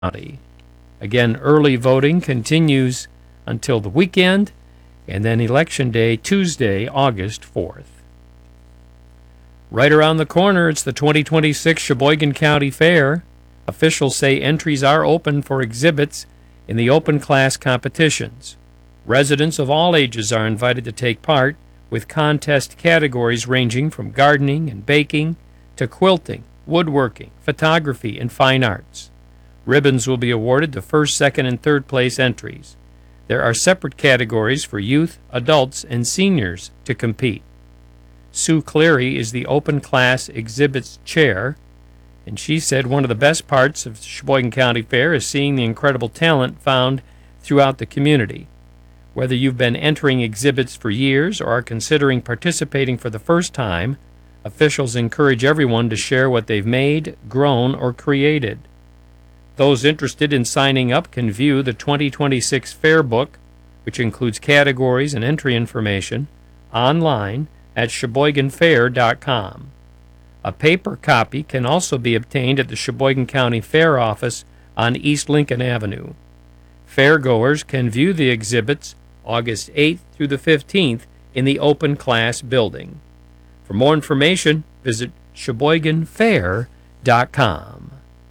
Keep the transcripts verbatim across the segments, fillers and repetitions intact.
County. Again, early voting continues until the weekend, and then Election Day, Tuesday, August fourth. Right around the corner, it's the twenty twenty-six Sheboygan County Fair. Officials say entries are open for exhibits in the open class competitions. Residents of all ages are invited to take part, with contest categories ranging from gardening and baking to quilting, woodworking, photography, and fine arts. Ribbons will be awarded to first, second, and third place entries. There are separate categories for youth, adults, and seniors to compete. Sue Cleary is the open class exhibits chair, and she said one of the best parts of the Sheboygan County Fair is seeing the incredible talent found throughout the community. Whether you've been entering exhibits for years or are considering participating for the first time, officials encourage everyone to share what they've made, grown, or created. Those interested in signing up can view the twenty twenty-six Fair Book, which includes categories and entry information, online at sheboygan fair dot com. A paper copy can also be obtained at the Sheboygan County Fair office on East Lincoln Avenue. Fairgoers can view the exhibits August eighth through the fifteenth in the open class building. For more information, visit sheboygan fair dot com.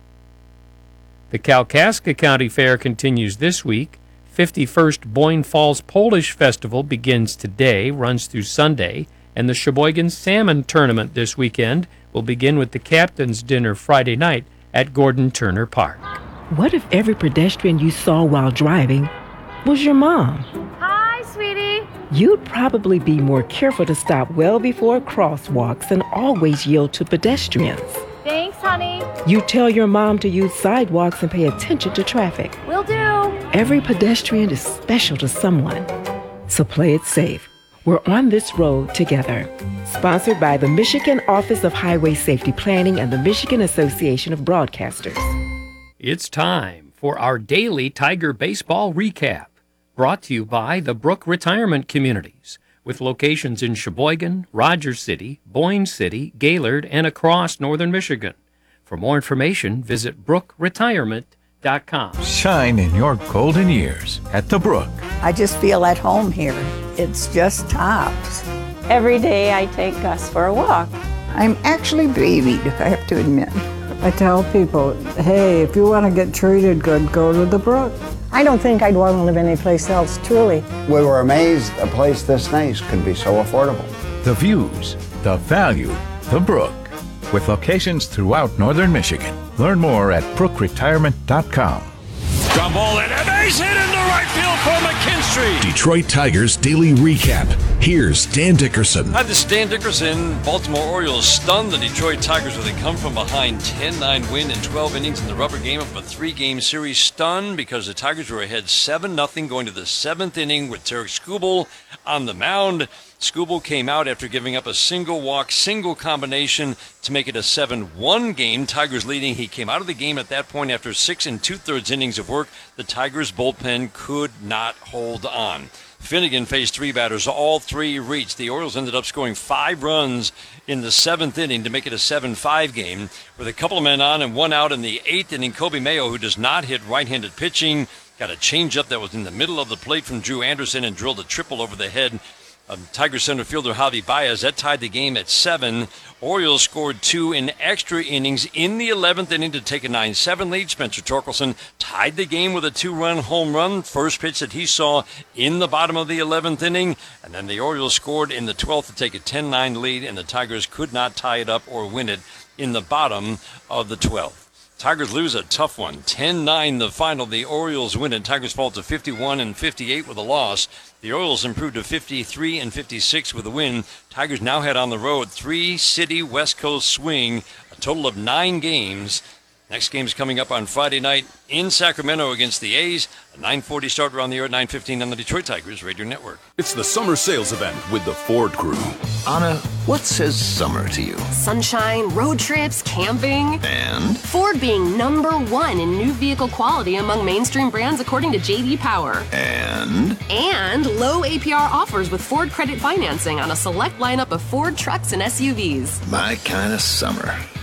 The Kalkaska County Fair continues this week. fifty-first Boyne Falls Polish Festival begins today, runs through Sunday, and the Sheboygan Salmon Tournament this weekend will begin with the Captain's Dinner Friday night at Gordon Turner Park. What if every pedestrian you saw while driving was your mom? Hi, sweetie. You'd probably be more careful to stop well before crosswalks and always yield to pedestrians. Thanks, honey. You tell your mom to use sidewalks and pay attention to traffic. Will do. Every pedestrian is special to someone, so play it safe. We're on this road together. Sponsored by the Michigan Office of Highway Safety Planning and the Michigan Association of Broadcasters. It's time for our daily Tiger Baseball recap, brought to you by the Brook Retirement Communities, with locations in Sheboygan, Rogers City, Boyne City, Gaylord, and across northern Michigan. For more information, visit brook retirement dot com. Shine in your golden years at the Brook. I just feel at home here. It's just tops. Every day I take Gus for a walk. I'm actually babied, I have to admit. I tell people, hey, if you want to get treated good, go to the Brook. I don't think I'd want to live anyplace else, truly. We were amazed a place this nice could be so affordable. The views, the value, the Brook. With locations throughout northern Michigan. Learn more at brook retirement dot com. Ground ball and a base hit into right field for McKinstry. Detroit Tigers Daily Recap. Here's Dan Dickerson. Hi, this is Dan Dickerson. Baltimore Orioles stunned the Detroit Tigers with a come from behind ten nine win in twelve innings in the rubber game of a three-game series. Stunned because the Tigers were ahead seven nothing going to the seventh inning with Tarik Skubal on the mound. Skubal came out after giving up a single walk, single combination to make it a seven one game. Tigers leading. He came out of the game at that point after six and two-thirds innings of work. The Tigers bullpen could not hold on. Finnegan faced three batters. All three reached. The Orioles ended up scoring five runs in the seventh inning to make it a seven five game. With a couple of men on and one out in the eighth inning, Kobe Mayo, who does not hit right-handed pitching, got a changeup that was in the middle of the plate from Drew Anderson and drilled a triple over the head of Tiger center fielder Javi Baez. That tied the game at seven. Orioles scored two in extra innings in the eleventh inning to take a nine seven lead. Spencer Torkelson tied the game with a two-run home run, first pitch that he saw in the bottom of the eleventh inning. And then the Orioles scored in the twelfth to take a ten nine lead, and the Tigers could not tie it up or win it in the bottom of the twelfth. Tigers lose a tough one, ten nine the final. The Orioles win it. Tigers fall to fifty-one and fifty-eight with a loss. The Orioles improved to fifty-three and fifty-six with a win. Tigers now head on the road, three city West Coast swing, a total of nine games. Next game is coming up on Friday night in Sacramento against the A's. A nine forty start around the air at nine fifteen on the Detroit Tigers Radio Network. It's the summer sales event with the Ford Crew. Anna, what says summer to you? Sunshine, road trips, camping. And? Ford being number one in new vehicle quality among mainstream brands according to J D Power. And? And low A P R offers with Ford credit financing on a select lineup of Ford trucks and S U Vs. My kind of summer.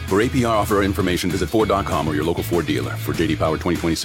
For A P R offer information, visit Ford dot com or your local Ford dealer. For J D Power twenty twenty-six